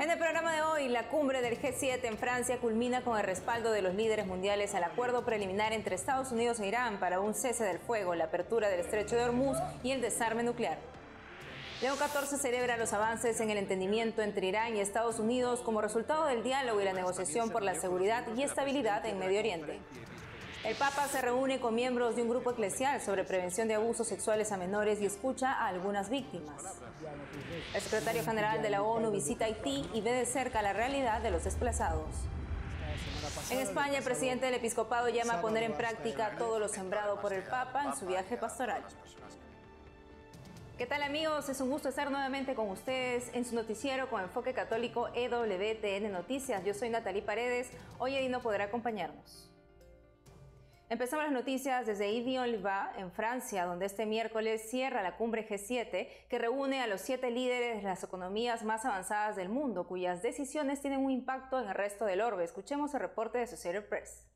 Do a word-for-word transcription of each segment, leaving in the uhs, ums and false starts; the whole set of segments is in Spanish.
En el programa de hoy, la cumbre del G siete en Francia culmina con el respaldo de los líderes mundiales al acuerdo preliminar entre Estados Unidos e Irán para un cese del fuego, la apertura del estrecho de Hormuz y el desarme nuclear. León catorce celebra los avances en el entendimiento entre Irán y Estados Unidos como resultado del diálogo y la negociación por la seguridad y estabilidad en Medio Oriente. El Papa se reúne con miembros de un grupo eclesial sobre prevención de abusos sexuales a menores y escucha a algunas víctimas. El secretario general de la ONU visita Haití y ve de cerca la realidad de los desplazados. En España, el presidente del episcopado llama a poner en práctica todo lo sembrado por el Papa en su viaje pastoral. ¿Qué tal, amigos? Es un gusto estar nuevamente con ustedes en su noticiero con enfoque católico E W T N Noticias. Yo soy Natalie Paredes. Hoy Eddie no podrá acompañarnos. Empezamos las noticias desde Yvy-en-Liva, en Francia, donde este miércoles cierra la cumbre G siete, que reúne a los siete líderes de las economías más avanzadas del mundo, cuyas decisiones tienen un impacto en el resto del orbe. Escuchemos el reporte de Associated Press.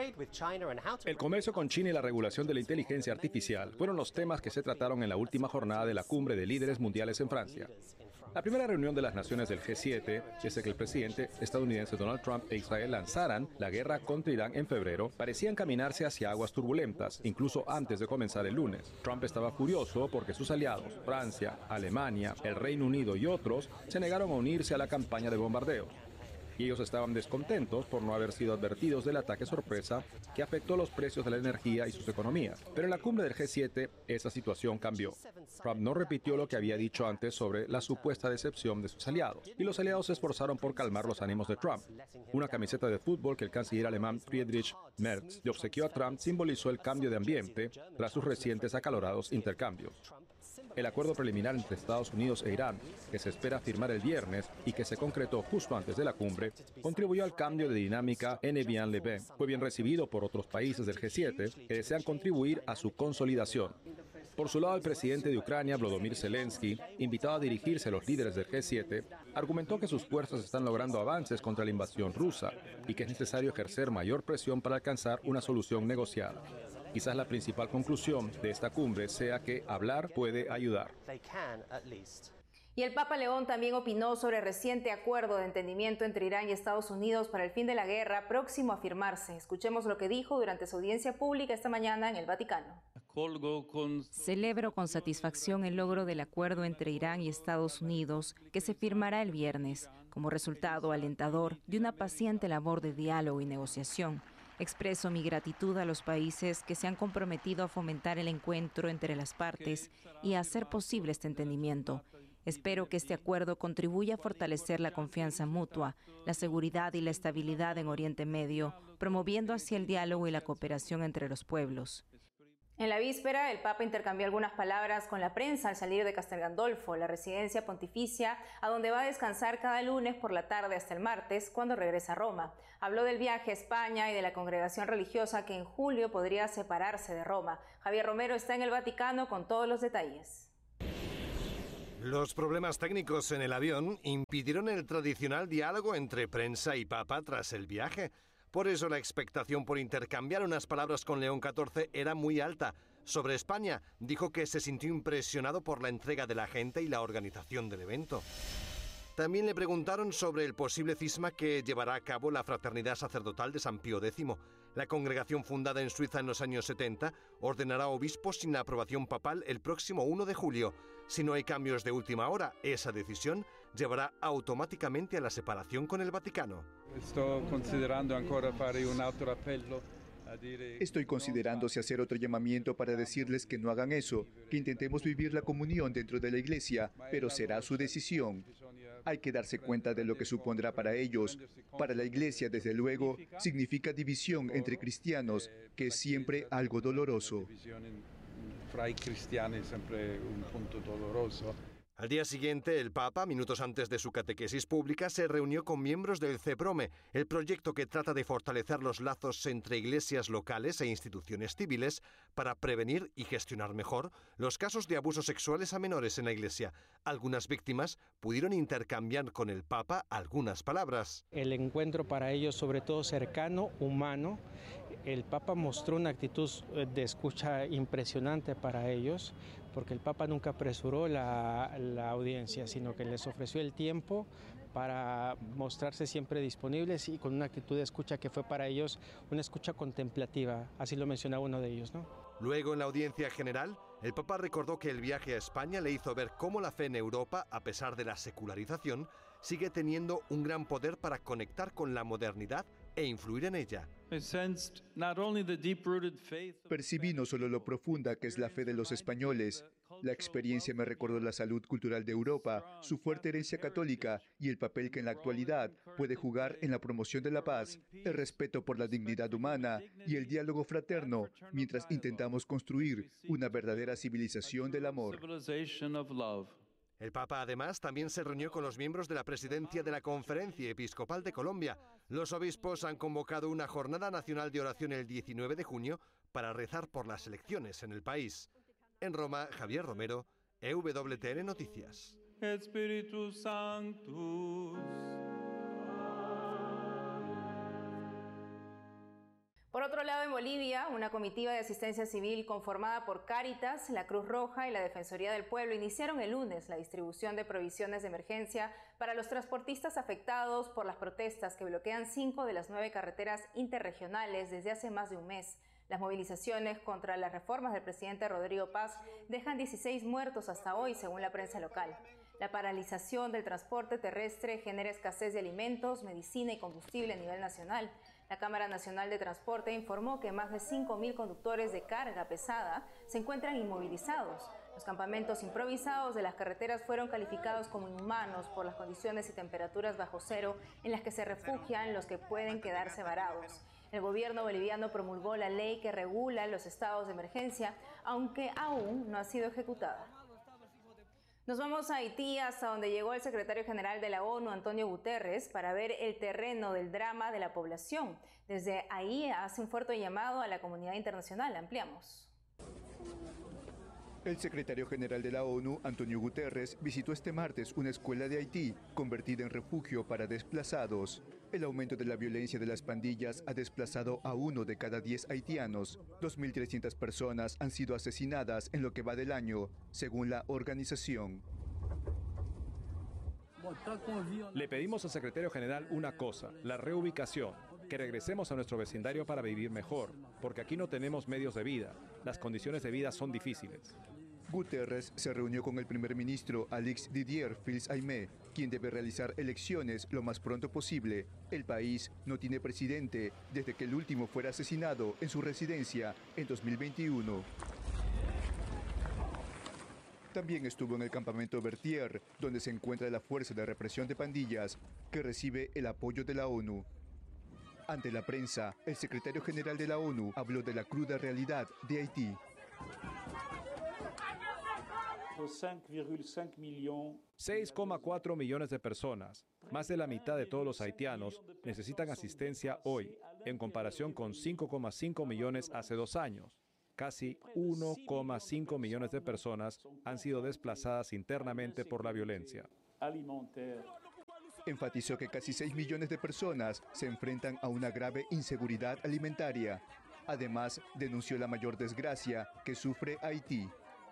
El comercio con China y la regulación de la inteligencia artificial fueron los temas que se trataron en la última jornada de la cumbre de líderes mundiales en Francia. La primera reunión de las naciones del G siete, desde que el presidente estadounidense Donald Trump e Israel lanzaran la guerra contra Irán en febrero, parecía encaminarse hacia aguas turbulentas, incluso antes de comenzar el lunes. Trump estaba furioso porque sus aliados, Francia, Alemania, el Reino Unido y otros, se negaron a unirse a la campaña de bombardeo. Y ellos estaban descontentos por no haber sido advertidos del ataque sorpresa que afectó los precios de la energía y sus economías. Pero en la cumbre del G siete, esa situación cambió. Trump no repitió lo que había dicho antes sobre la supuesta decepción de sus aliados, y los aliados se esforzaron por calmar los ánimos de Trump. Una camiseta de fútbol que el canciller alemán Friedrich Merz le obsequió a Trump simbolizó el cambio de ambiente tras sus recientes acalorados intercambios. El acuerdo preliminar entre Estados Unidos e Irán, que se espera firmar el viernes y que se concretó justo antes de la cumbre, contribuyó al cambio de dinámica en Yvy-en-Liva. Fue bien recibido por otros países del G siete que desean contribuir a su consolidación. Por su lado, el presidente de Ucrania, Volodymyr Zelensky, invitado a dirigirse a los líderes del G siete, argumentó que sus fuerzas están logrando avances contra la invasión rusa y que es necesario ejercer mayor presión para alcanzar una solución negociada. Quizás la principal conclusión de esta cumbre sea que hablar puede ayudar. Y el Papa León también opinó sobre el reciente acuerdo de entendimiento entre Irán y Estados Unidos para el fin de la guerra próximo a firmarse. Escuchemos lo que dijo durante su audiencia pública esta mañana en el Vaticano. Celebro con satisfacción el logro del acuerdo entre Irán y Estados Unidos que se firmará el viernes, como resultado alentador de una paciente labor de diálogo y negociación. Expreso mi gratitud a los países que se han comprometido a fomentar el encuentro entre las partes y a hacer posible este entendimiento. Espero que este acuerdo contribuya a fortalecer la confianza mutua, la seguridad y la estabilidad en Oriente Medio, promoviendo así el diálogo y la cooperación entre los pueblos. En la víspera, el Papa intercambió algunas palabras con la prensa al salir de Castel Gandolfo, la residencia pontificia, a donde va a descansar cada lunes por la tarde hasta el martes, cuando regresa a Roma. Habló del viaje a España y de la congregación religiosa que en julio podría separarse de Roma. Javier Romero está en el Vaticano con todos los detalles. Los problemas técnicos en el avión impidieron el tradicional diálogo entre prensa y Papa tras el viaje. Por eso la expectación por intercambiar unas palabras con León catorce era muy alta. Sobre España, dijo que se sintió impresionado por la entrega de la gente y la organización del evento. También le preguntaron sobre el posible cisma que llevará a cabo la Fraternidad Sacerdotal de San Pío décimo. La congregación fundada en Suiza en los años setenta ordenará obispos sin la aprobación papal el próximo uno de julio. Si no hay cambios de última hora, esa decisión llevará automáticamente a la separación con el Vaticano. Estoy considerando ancora fare un altro appello. Estoy considerando si hacer otro llamamiento para decirles que no hagan eso, que intentemos vivir la comunión dentro de la Iglesia, pero será su decisión. Hay que darse cuenta de lo que supondrá para ellos. Para la Iglesia, desde luego, significa división entre cristianos, que es siempre algo doloroso. Fra i cristiani è sempre un punto doloroso. Al día siguiente, el Papa, minutos antes de su catequesis pública, se reunió con miembros del CEPROME, el proyecto que trata de fortalecer los lazos entre iglesias locales e instituciones civiles para prevenir y gestionar mejor los casos de abusos sexuales a menores en la Iglesia. Algunas víctimas pudieron intercambiar con el Papa algunas palabras. El encuentro para ellos, sobre todo cercano, humano. El Papa mostró una actitud de escucha impresionante para ellos, porque el Papa nunca apresuró la, la audiencia, sino que les ofreció el tiempo para mostrarse siempre disponibles y con una actitud de escucha que fue para ellos una escucha contemplativa, así lo mencionaba uno de ellos, ¿no? Luego, en la audiencia general, el Papa recordó que el viaje a España le hizo ver cómo la fe en Europa, a pesar de la secularización, sigue teniendo un gran poder para conectar con la modernidad e influir en ella. Percibí no solo lo profunda que es la fe de los españoles. La experiencia me recordó la salud cultural de Europa, su fuerte herencia católica y el papel que en la actualidad puede jugar en la promoción de la paz, el respeto por la dignidad humana y el diálogo fraterno, mientras intentamos construir una verdadera civilización del amor. El Papa, además, también se reunió con los miembros de la presidencia de la Conferencia Episcopal de Colombia. Los obispos han convocado una jornada nacional de oración el diecinueve de junio para rezar por las elecciones en el país. En Roma, Javier Romero, E W T N Noticias. Espíritu Sanctus. Por otro lado, en Bolivia, una comitiva de asistencia civil conformada por Cáritas, la Cruz Roja y la Defensoría del Pueblo iniciaron el lunes la distribución de provisiones de emergencia para los transportistas afectados por las protestas que bloquean cinco de las nueve carreteras interregionales desde hace más de un mes. Las movilizaciones contra las reformas del presidente Rodrigo Paz dejan dieciséis muertos hasta hoy, según la prensa local. La paralización del transporte terrestre genera escasez de alimentos, medicina y combustible a nivel nacional. La Cámara Nacional de Transporte informó que más de cinco mil conductores de carga pesada se encuentran inmovilizados. Los campamentos improvisados de las carreteras fueron calificados como inhumanos por las condiciones y temperaturas bajo cero en las que se refugian los que pueden quedarse varados. El gobierno boliviano promulgó la ley que regula los estados de emergencia, aunque aún no ha sido ejecutada. Nos vamos a Haití, hasta donde llegó el secretario general de la ONU, Antonio Guterres, para ver el terreno del drama de la población. Desde ahí hace un fuerte llamado a la comunidad internacional. Ampliamos. El secretario general de la ONU, Antonio Guterres, visitó este martes una escuela de Haití, convertida en refugio para desplazados. El aumento de la violencia de las pandillas ha desplazado a uno de cada diez haitianos. dos mil trescientas personas han sido asesinadas en lo que va del año, según la organización. Le pedimos al secretario general una cosa, la reubicación, que regresemos a nuestro vecindario para vivir mejor, porque aquí no tenemos medios de vida, las condiciones de vida son difíciles. Guterres se reunió con el primer ministro Alix Didier Fils-Aimé, quien debe realizar elecciones lo más pronto posible. El país no tiene presidente desde que el último fuera asesinado en su residencia en dos mil veintiuno. También estuvo en el campamento Berthier, donde se encuentra la fuerza de represión de pandillas, que recibe el apoyo de la ONU. Ante la prensa, el secretario general de la ONU habló de la cruda realidad de Haití. seis coma cuatro millones de personas, más de la mitad de todos los haitianos, necesitan asistencia hoy, en comparación con cinco coma cinco millones hace dos años. Casi uno coma cinco millones de personas han sido desplazadas internamente por la violencia. Enfatizó que casi seis millones de personas se enfrentan a una grave inseguridad alimentaria. Además, denunció la mayor desgracia que sufre Haití.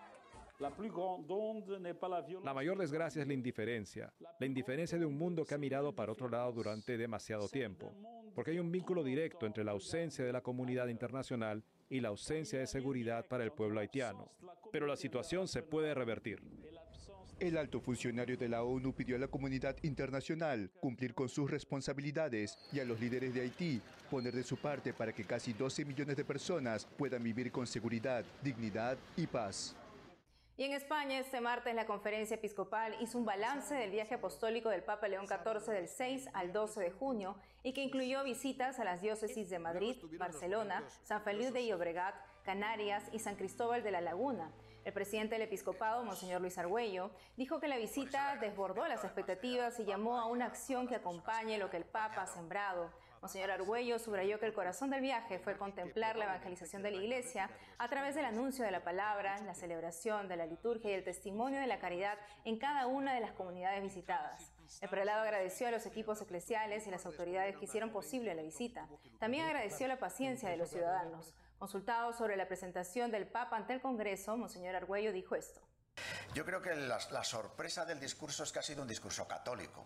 La mayor desgracia es la indiferencia, la indiferencia de un mundo que ha mirado para otro lado durante demasiado tiempo, porque hay un vínculo directo entre la ausencia de la comunidad internacional y la ausencia de seguridad para el pueblo haitiano. Pero la situación se puede revertir. El alto funcionario de la ONU pidió a la comunidad internacional cumplir con sus responsabilidades y a los líderes de Haití poner de su parte para que casi doce millones de personas puedan vivir con seguridad, dignidad y paz. Y en España, este martes, la Conferencia Episcopal hizo un balance del viaje apostólico del Papa León catorce del seis al doce de junio y que incluyó visitas a las diócesis de Madrid, Barcelona, San Feliu de Llobregat, Canarias y San Cristóbal de la Laguna. El presidente del episcopado, Monseñor Luis Argüello, dijo que la visita desbordó las expectativas y llamó a una acción que acompañe lo que el Papa ha sembrado. Monseñor Argüello subrayó que el corazón del viaje fue contemplar la evangelización de la Iglesia a través del anuncio de la palabra, la celebración de la liturgia y el testimonio de la caridad en cada una de las comunidades visitadas. El prelado agradeció a los equipos eclesiales y las autoridades que hicieron posible la visita. También agradeció la paciencia de los ciudadanos. Consultado sobre la presentación del Papa ante el Congreso, Monseñor Argüello dijo esto. Yo creo que la, la sorpresa del discurso es que ha sido un discurso católico.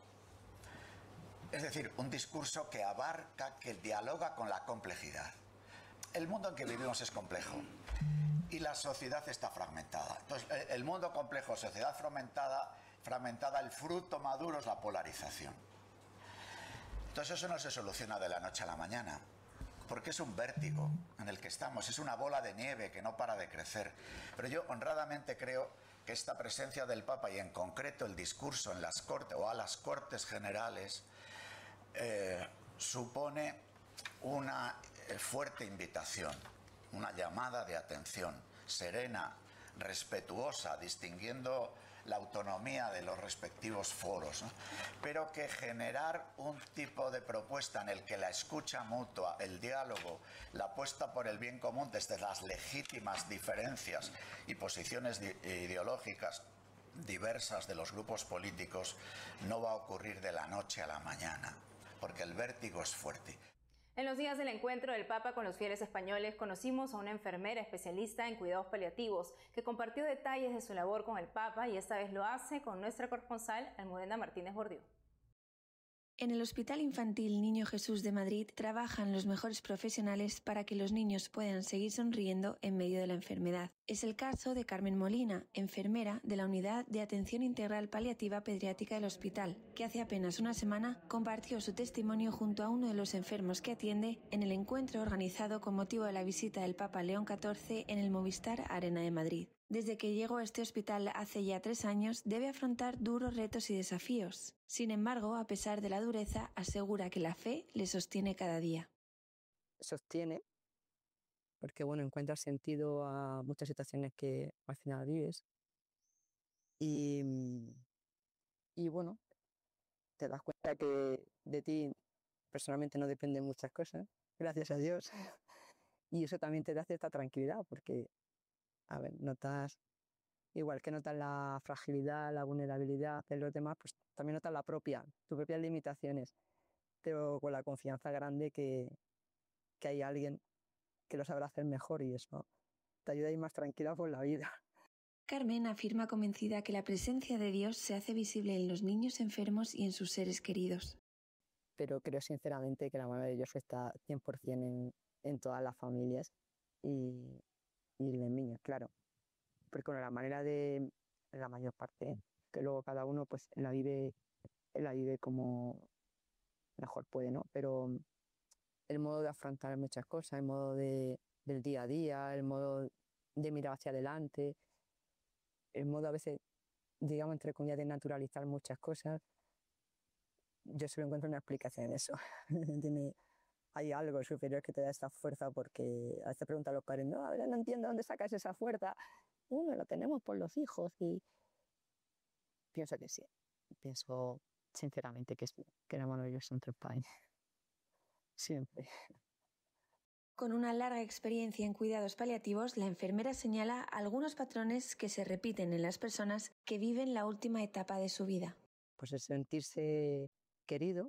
Es decir, un discurso que abarca, que dialoga con la complejidad. El mundo en que vivimos es complejo y la sociedad está fragmentada. Entonces, el mundo complejo, sociedad fragmentada, fragmentada, el fruto maduro es la polarización. Entonces eso no se soluciona de la noche a la mañana, porque es un vértigo en el que estamos, es una bola de nieve que no para de crecer. Pero yo honradamente creo que esta presencia del Papa y en concreto el discurso en las cortes o a las Cortes Generales eh, supone una fuerte invitación, una llamada de atención serena, respetuosa, distinguiendo la autonomía de los respectivos foros, ¿no? Pero que generar un tipo de propuesta en el que la escucha mutua, el diálogo, la apuesta por el bien común desde las legítimas diferencias y posiciones ideológicas diversas de los grupos políticos no va a ocurrir de la noche a la mañana, porque el vértigo es fuerte. En los días del encuentro del Papa con los fieles españoles, conocimos a una enfermera especialista en cuidados paliativos que compartió detalles de su labor con el Papa y esta vez lo hace con nuestra corresponsal Almudena Martínez Bordiú. En el Hospital Infantil Niño Jesús de Madrid trabajan los mejores profesionales para que los niños puedan seguir sonriendo en medio de la enfermedad. Es el caso de Carmen Molina, enfermera de la Unidad de Atención Integral Paliativa Pediátrica del hospital, que hace apenas una semana compartió su testimonio junto a uno de los enfermos que atiende en el encuentro organizado con motivo de la visita del Papa León catorce en el Movistar Arena de Madrid. Desde que llegó a este hospital hace ya tres años, debe afrontar duros retos y desafíos. Sin embargo, a pesar de la dureza, asegura que la fe le sostiene cada día. Sostiene, porque bueno, encuentras sentido a muchas situaciones que al final vives. Y, y bueno, te das cuenta que de ti personalmente no dependen muchas cosas, gracias a Dios. Y eso también te da cierta tranquilidad, porque a ver, notas, igual que notas la fragilidad, la vulnerabilidad de los demás, pues también notas la propia, tus propias limitaciones, pero con la confianza grande que, que hay alguien que lo sabrá hacer mejor y eso te ayuda a ir más tranquila por la vida. Carmen afirma convencida que la presencia de Dios se hace visible en los niños enfermos y en sus seres queridos. Pero creo sinceramente que la mano de Dios está cien por ciento en, en todas las familias y... y en los niños, claro, porque bueno, la manera de, la mayor parte, que luego cada uno pues la vive, la vive como mejor puede, ¿no? Pero el modo de afrontar muchas cosas, el modo de, del día a día, el modo de mirar hacia adelante, el modo a veces, digamos, entre comillas, de naturalizar muchas cosas, yo solo encuentro una explicación en eso. Tiene, hay algo superior que te da esa fuerza, porque a veces preguntan los padres, no, ahora no entiendo dónde sacas esa fuerza. Uno, lo tenemos por los hijos y pienso que sí. Pienso sinceramente que, es, que la mano de Dios es entre padres. Siempre. Con una larga experiencia en cuidados paliativos, la enfermera señala algunos patrones que se repiten en las personas que viven la última etapa de su vida. Pues el sentirse querido,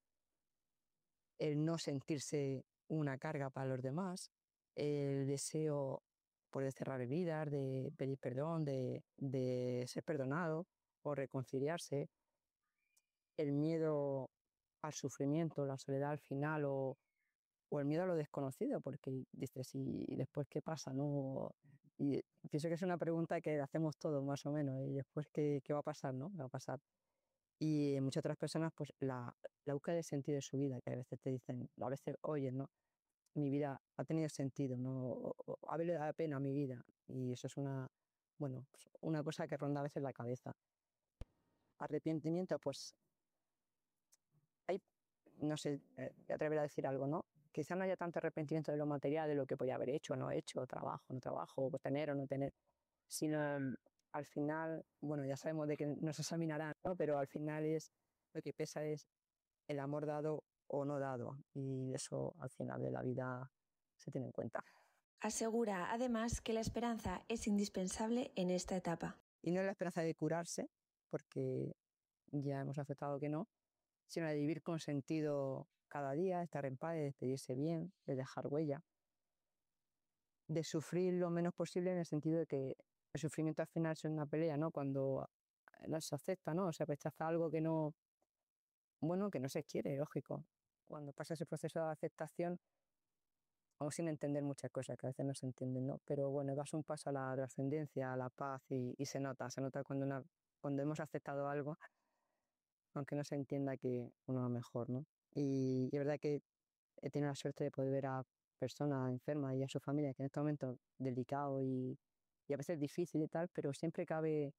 el no sentirse una carga para los demás, el deseo por de cerrar heridas, de pedir perdón, de, de ser perdonado o reconciliarse, el miedo al sufrimiento, la soledad al final o, o el miedo a lo desconocido, porque dices, ¿y después qué pasa? ¿No? Y pienso que es una pregunta que hacemos todos más o menos, ¿y después qué, qué va a pasar? ¿No? ¿Qué va a pasar? Y en muchas otras personas, pues la, la búsqueda de sentido de su vida, que a veces te dicen, a veces oyes, ¿no? Mi vida ha tenido sentido, ¿no? Ha valido la pena mi vida. Y eso es una, bueno, pues una cosa que ronda a veces la cabeza. Arrepentimiento, pues, hay, no sé, eh, me atreveré a decir algo, ¿no? Quizá no haya tanto arrepentimiento de lo material, de lo que podía haber hecho o no hecho, trabajo, no trabajo, pues tener o no tener, sino al final, bueno, ya sabemos de que nos examinarán, ¿no? Pero al final es, lo que pesa es el amor dado o no dado, y eso al final de la vida se tiene en cuenta. Asegura además que la esperanza es indispensable en esta etapa. Y no es la esperanza de curarse, porque ya hemos aceptado que no, sino de vivir con sentido cada día, estar en paz, de despedirse bien, de dejar huella. de sufrir lo menos posible, en el sentido de que el sufrimiento al final es una pelea, ¿no? Cuando no se acepta, ¿no? O sea, rechaza algo que no, bueno, que no se quiere, lógico. Cuando pasa ese proceso de aceptación, aún sin entender muchas cosas que a veces no se entienden, ¿no? Pero bueno, das un paso a la trascendencia, a la paz y, y se nota, se nota cuando, una, cuando hemos aceptado algo, aunque no se entienda que uno va mejor, ¿no? Y, y es verdad que he tenido la suerte de poder ver a personas enfermas y a su familia, que en este momento es delicado y, y a veces difícil y tal, pero siempre cabe,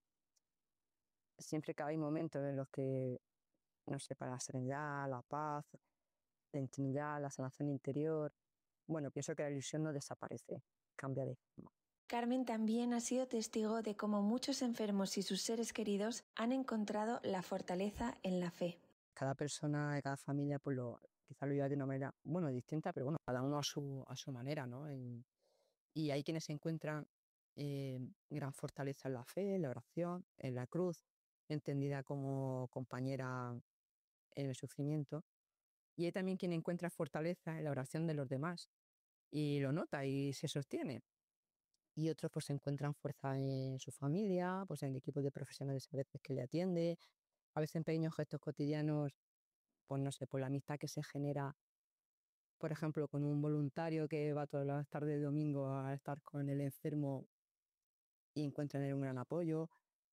siempre cabe momentos en los que, no sé, para la serenidad, la paz, la intimidad, la sanación interior. Bueno, pienso que la ilusión no desaparece, cambia de forma. Carmen también ha sido testigo de cómo muchos enfermos y sus seres queridos han encontrado la fortaleza en la fe. Cada persona de cada familia pues lo, quizá lo viva de una manera, bueno, distinta, pero bueno, cada uno a su, a su manera, ¿no? En, y hay quienes encuentran eh, gran fortaleza en la fe, en la oración, en la cruz, entendida como compañera en el sufrimiento. Y hay también quien encuentra fortaleza en la oración de los demás y lo nota y se sostiene. Y otros pues encuentran fuerza en su familia, pues en el equipo de profesionales a veces que le atiende, a veces en pequeños gestos cotidianos, pues no sé, por la amistad que se genera, por ejemplo, con un voluntario que va todas las tardes de domingo a estar con el enfermo y encuentra en él un gran apoyo.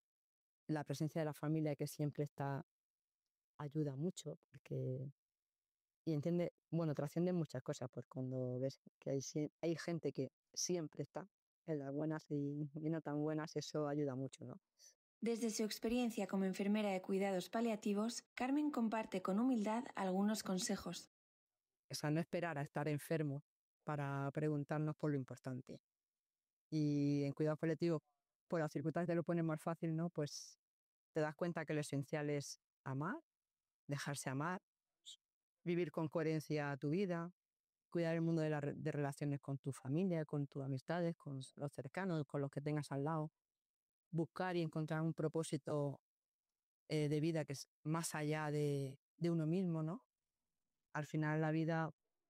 La presencia de la familia que siempre está ayuda mucho porque... Y entiende, bueno, trasciende muchas cosas, pues cuando ves que hay, hay gente que siempre está en las buenas y, y no tan buenas, eso ayuda mucho, ¿no? Desde su experiencia como enfermera de cuidados paliativos, Carmen comparte con humildad algunos consejos. O sea, no esperar a estar enfermo para preguntarnos por lo importante. Y en cuidados paliativos, por las circunstancias te lo ponen más fácil, ¿no? Pues te das cuenta que lo esencial es amar, dejarse amar, vivir con coherencia tu vida, cuidar el mundo de, la, de relaciones con tu familia, con tus amistades, con los cercanos, con los que tengas al lado. Buscar y encontrar un propósito eh, de vida que es más allá de, de uno mismo, ¿no? Al final la vida,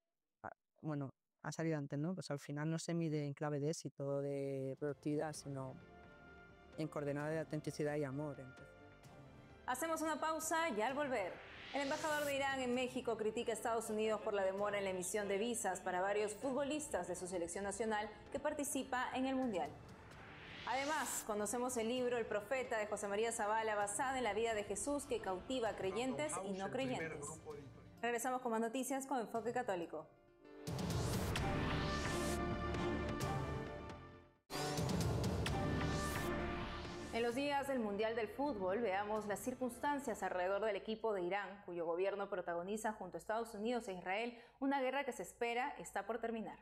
bueno, ha salido antes, ¿no? Pues al final no se mide en clave de éxito, de productividad, sino en coordenada de autenticidad y amor. Entonces. Hacemos una pausa y al volver. El embajador de Irán en México critica a Estados Unidos por la demora en la emisión de visas para varios futbolistas de su selección nacional que participa en el Mundial. Además, conocemos el libro El Profeta de José María Zavala, basado en la vida de Jesús, que cautiva a creyentes y no creyentes. Regresamos con más noticias con Enfoque Católico. En los días del Mundial del Fútbol, veamos las circunstancias alrededor del equipo de Irán, cuyo gobierno protagoniza junto a Estados Unidos e Israel una guerra que se espera está por terminar.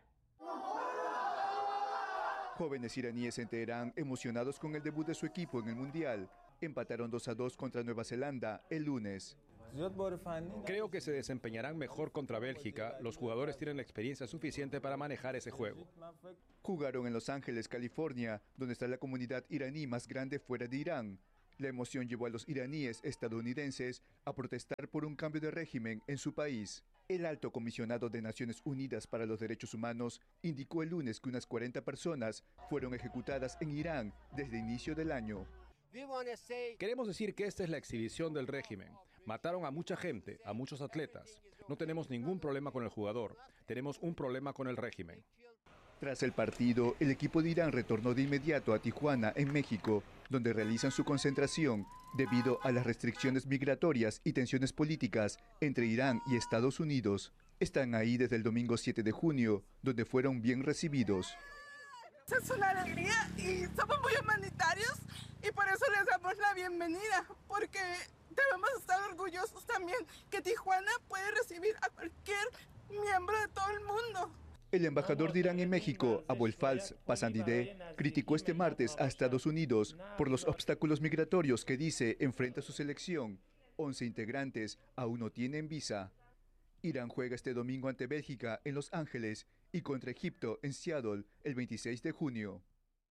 Jóvenes iraníes en Teherán, emocionados con el debut de su equipo en el Mundial, empataron dos a dos contra Nueva Zelanda el lunes. Creo que se desempeñarán mejor contra Bélgica. Los jugadores tienen la experiencia suficiente para manejar ese juego. Jugaron en Los Ángeles, California, donde está la comunidad iraní más grande fuera de Irán. La emoción llevó a los iraníes estadounidenses a protestar por un cambio de régimen en su país. El alto comisionado de Naciones Unidas para los Derechos Humanos indicó el lunes que unas cuarenta personas fueron ejecutadas en Irán desde inicio del año. Queremos decir que esta es la exhibición del régimen. Mataron a mucha gente, a muchos atletas. No tenemos ningún problema con el jugador, tenemos un problema con el régimen. Tras el partido, el equipo de Irán retornó de inmediato a Tijuana, en México, donde realizan su concentración debido a las restricciones migratorias y tensiones políticas entre Irán y Estados Unidos. Están ahí desde el domingo siete de junio, donde fueron bien recibidos. Es una alegría y somos muy humanitarios y por eso les damos la bienvenida, porque debemos estar orgullosos también que Tijuana puede recibir a cualquier miembro de todo el mundo. El embajador de Irán en México, Abolfaz Pasandideh, criticó este martes a Estados Unidos por los obstáculos migratorios que dice enfrenta su selección. once integrantes aún no tienen visa. Irán juega este domingo ante Bélgica en Los Ángeles y contra Egipto en Seattle el veintiséis de junio.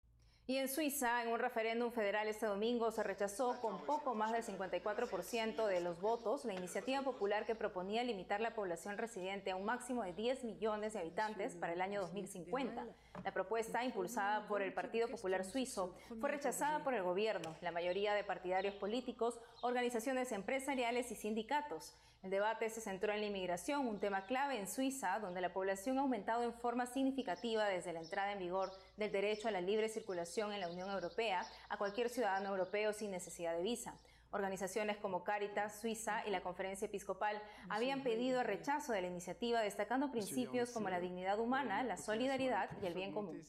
Y en Suiza, en un referéndum federal este domingo, se rechazó con poco más del cincuenta y cuatro por ciento de los votos la iniciativa popular que proponía limitar la población residente a un máximo de diez millones de habitantes para el año dos mil cincuenta. La propuesta, impulsada por el Partido Popular Suizo, fue rechazada por el gobierno, la mayoría de partidarios políticos, organizaciones empresariales y sindicatos. El debate se centró en la inmigración, un tema clave en Suiza, donde la población ha aumentado en forma significativa desde la entrada en vigor del derecho a la libre circulación en la Unión Europea a cualquier ciudadano europeo sin necesidad de visa. Organizaciones como Cáritas Suiza y la Conferencia Episcopal habían pedido el rechazo de la iniciativa, destacando principios como la dignidad humana, la solidaridad y el bien común.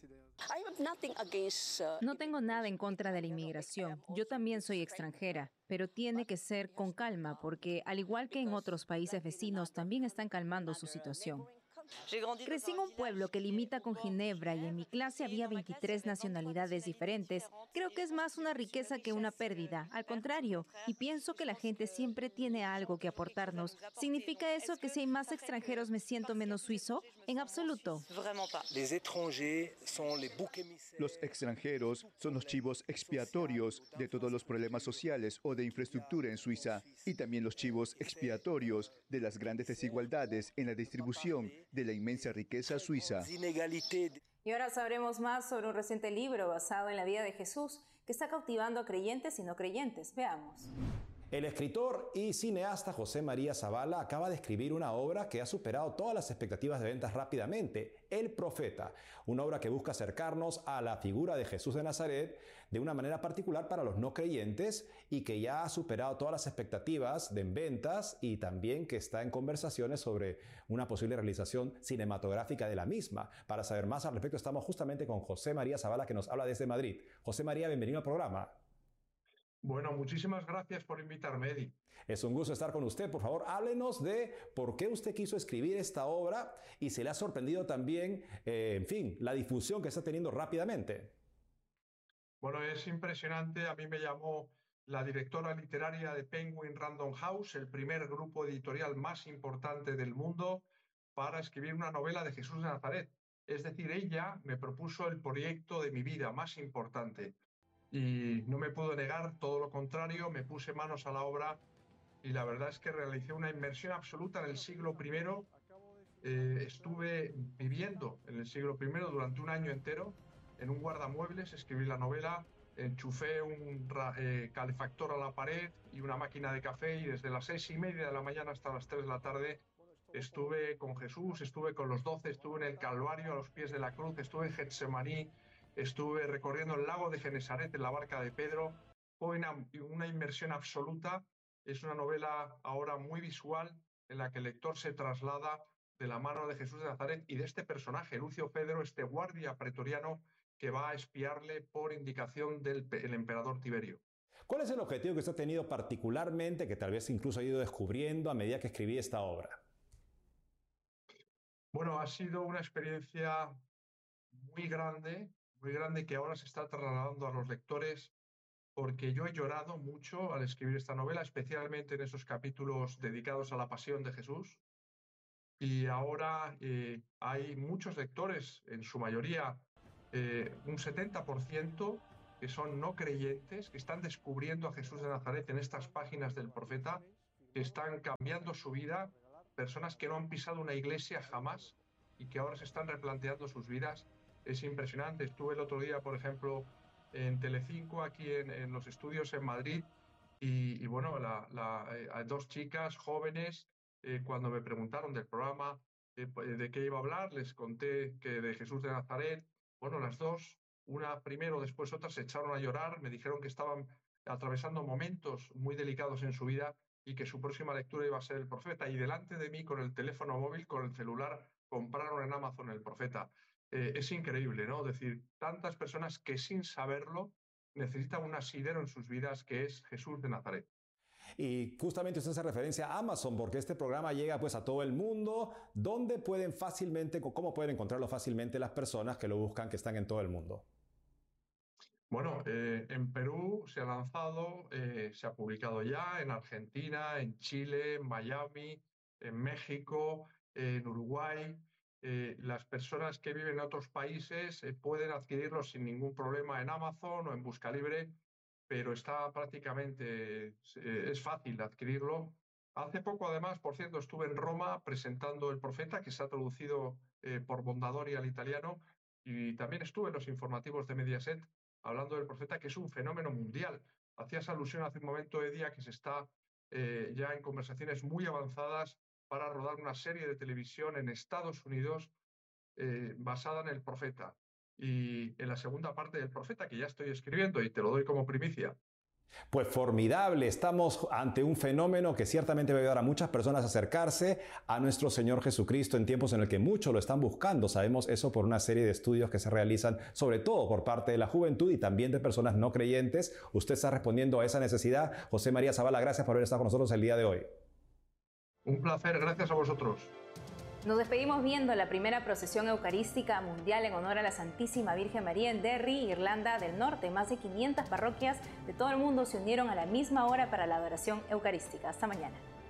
No tengo nada en contra de la inmigración. Yo también soy extranjera, pero tiene que ser con calma porque, al igual que en otros países vecinos, también están calmando su situación. Crecí en un pueblo que limita con Ginebra y en mi clase había veintitrés nacionalidades diferentes. Creo que es más una riqueza que una pérdida. Al contrario, y pienso que la gente siempre tiene algo que aportarnos. ¿Significa eso que si hay más extranjeros me siento menos suizo? En absoluto. Los extranjeros son los chivos expiatorios de todos los problemas sociales o de infraestructura en Suiza y también los chivos expiatorios de las grandes desigualdades en la distribución de la inmensa riqueza suiza. Y ahora sabremos más sobre un reciente libro basado en la vida de Jesús que está cautivando a creyentes y no creyentes. Veamos. El escritor y cineasta José María Zavala acaba de escribir una obra que ha superado todas las expectativas de ventas rápidamente, El Profeta, una obra que busca acercarnos a la figura de Jesús de Nazaret de una manera particular para los no creyentes y que ya ha superado todas las expectativas de ventas y también que está en conversaciones sobre una posible realización cinematográfica de la misma. Para saber más al respecto estamos justamente con José María Zavala que nos habla desde Madrid. José María, bienvenido al programa. Bueno, muchísimas gracias por invitarme, Eddie. Es un gusto estar con usted. Por favor, háblenos de por qué usted quiso escribir esta obra y se le ha sorprendido también, eh, en fin, la difusión que está teniendo rápidamente. Bueno, es impresionante. A mí me llamó la directora literaria de Penguin Random House, el primer grupo editorial más importante del mundo, para escribir una novela de Jesús de Nazaret. Es decir, ella me propuso el proyecto de mi vida más importante. Y no me puedo negar, todo lo contrario, me puse manos a la obra y la verdad es que realicé una inmersión absoluta en el siglo primero. Eh, estuve viviendo en el siglo primero durante un año entero en un guardamuebles, escribí la novela, enchufé un eh, calefactor a la pared y una máquina de café y desde las seis y media de la mañana hasta las tres de la tarde estuve con Jesús, estuve con los doce, estuve en el Calvario a los pies de la cruz, estuve en Getsemaní. Estuve recorriendo el lago de Genesaret en la barca de Pedro. Fue una, una inmersión absoluta. Es una novela ahora muy visual en la que el lector se traslada de la mano de Jesús de Nazaret y de este personaje, Lucio Pedro, este guardia pretoriano que va a espiarle por indicación del el emperador Tiberio. ¿Cuál es el objetivo que usted ha tenido particularmente, que tal vez incluso ha ido descubriendo a medida que escribí esta obra? Bueno, ha sido una experiencia muy grande, muy grande que ahora se está trasladando a los lectores, porque yo he llorado mucho al escribir esta novela, especialmente en esos capítulos dedicados a la pasión de Jesús. Y ahora eh, hay muchos lectores, en su mayoría eh, un setenta por ciento, que son no creyentes, que están descubriendo a Jesús de Nazaret en estas páginas del Profeta, que están cambiando su vida, personas que no han pisado una iglesia jamás y que ahora se están replanteando sus vidas. Es impresionante. Estuve el otro día, por ejemplo, en Telecinco, aquí en, en los estudios en Madrid, y, y bueno, la, la, eh, dos chicas jóvenes, eh, cuando me preguntaron del programa, eh, de qué iba a hablar, les conté que de Jesús de Nazaret. Bueno, las dos, una primero, después otra, se echaron a llorar, me dijeron que estaban atravesando momentos muy delicados en su vida y que su próxima lectura iba a ser El Profeta. Y delante de mí, con el teléfono móvil, con el celular, compraron en Amazon El Profeta. Eh, es increíble, ¿no? Es decir, tantas personas que sin saberlo necesitan un asidero en sus vidas que es Jesús de Nazaret. Y justamente usted hace referencia a Amazon porque este programa llega pues a todo el mundo. ¿Dónde pueden fácilmente, cómo pueden encontrarlo fácilmente las personas que lo buscan, que están en todo el mundo? Bueno, eh, en Perú se ha lanzado, eh, se ha publicado ya, en Argentina, en Chile, en Miami, en México, en Uruguay. eh, las personas que viven en otros países eh, pueden adquirirlo sin ningún problema en Amazon o en Buscalibre, pero está prácticamente, eh, es fácil adquirirlo. Hace poco, además, por cierto, estuve en Roma presentando El Profeta, que se ha traducido eh, por Mondadori al italiano, y también estuve en los informativos de Mediaset hablando del Profeta, que es un fenómeno mundial. Hacías alusión hace un momento, Edia, que se está eh, ya en conversaciones muy avanzadas para rodar una serie de televisión en Estados Unidos eh, basada en El Profeta. Y en la segunda parte del Profeta, que ya estoy escribiendo y te lo doy como primicia. Pues formidable, estamos ante un fenómeno que ciertamente va a ayudar a muchas personas a acercarse a nuestro Señor Jesucristo en tiempos en el que muchos lo están buscando. Sabemos eso por una serie de estudios que se realizan, sobre todo por parte de la juventud y también de personas no creyentes. Usted está respondiendo a esa necesidad. José María Zavala, gracias por haber estado con nosotros el día de hoy. Un placer, gracias a vosotros. Nos despedimos viendo la primera procesión eucarística mundial en honor a la Santísima Virgen María en Derry, Irlanda del Norte. Más de quinientas parroquias de todo el mundo se unieron a la misma hora para la adoración eucarística. Hasta mañana.